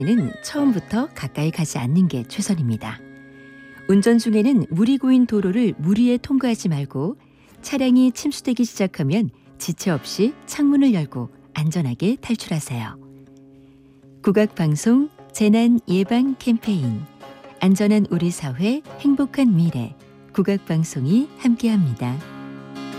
는 처음부터 가까이 가지 않는 게 최선입니다. 운전 중에는 물이 고인 도로를 무리해 통과하지 말고 차량이 침수되기 시작하면 지체 없이 창문을 열고 안전하게 탈출하세요. 국악방송 재난 예방 캠페인 안전한 우리 사회 행복한 미래 국악방송이 함께합니다.